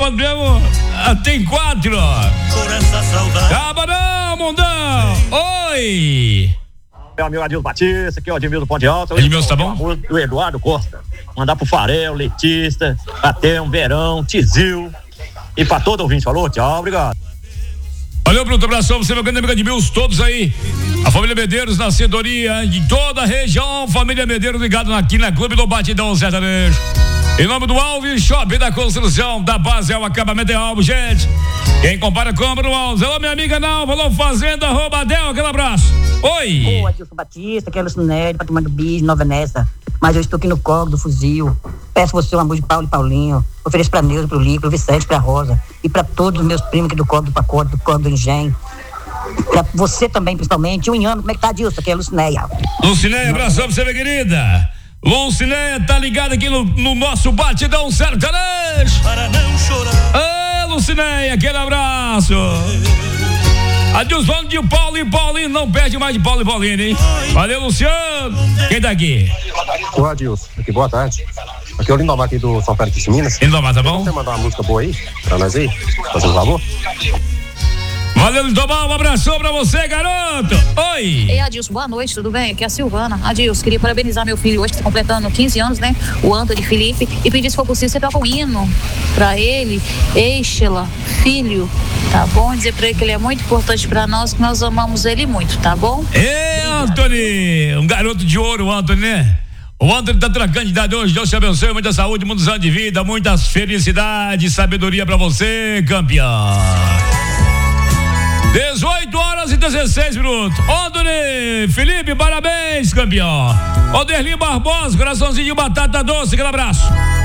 quanto mesmo? Tem 4. Por essa saudade. Acaba não, mundão. Oi. É o amigo Adilson Batista, aqui é o Edmilson Ponte Alta. Edmilson, tá bom? O Eduardo Costa. Mandar pro Farel, Letista, Até Verão, Tizil e pra todo ouvinte. Falou? Tchau, obrigado. Valeu, Bruno, abração, você, meu grande amigo Edmilson, todos aí. A família Medeiros na sintonia de toda a região. Família Medeiros ligado aqui na Clube do Batidão Sertanejo. Em nome do Alves Shopping da Construção, da base é o acabamento de Alves, gente. Quem compara, compra no Alves. Alô, minha amiga Nalva, alô, Fazenda, Del, aquele abraço. Oi. Ô, Adilson Batista, que é Lucinelli, Patrimônio do Bis, Nova Nessa. Mas eu estou aqui no córrego do fuzil. Peço você uma música de Paulo e Paulinho. Ofereço pra Neuza, pro Lico, pro Vicente, pra Rosa. E pra todos os meus primos aqui do córrego do Pacote, do córrego do Engenho. Pra você também, principalmente. O Inhame, como é que tá, Adilson? Aqui é a Lucinéia. Lucinéia, abração pra você, minha querida. Lucinéia tá ligada aqui no nosso Batidão Sertanejo. Para não chorar. Lucinéia, aquele abraço. Adilson, falando de Paulo e Paulinho, não perde mais de Paulo e Paulinho, hein? Valeu, Luciano. Quem tá aqui? O Adilson, aqui, boa tarde. Aqui é o Lindomar aqui do São Félix de Minas. Lindomar, tá bom? Você mandar uma música boa aí, pra nós aí, fazendo favor? Valeu, Lindomar, um abração pra você, garoto. Oi. Ei, Adilson, boa noite, tudo bem? Aqui é a Silvana. Adilson, queria parabenizar meu filho hoje, que tá completando 15 anos, né? O Antônio Felipe, e pedir, se for possível, você toca um hino pra ele, Eixela, filho, tá bom? Dizer pra ele que ele é muito importante pra nós, que nós amamos ele muito, tá bom? Antônio, um garoto de ouro, o Antônio, né? O Antônio tá trocando de idade hoje. Deus te abençoe, muita saúde, muitos anos de vida, muitas felicidades, sabedoria pra você, campeão. 18h16. Antônio Felipe, parabéns, campeão. Oderli Barbosa, coraçãozinho de batata doce, aquele abraço.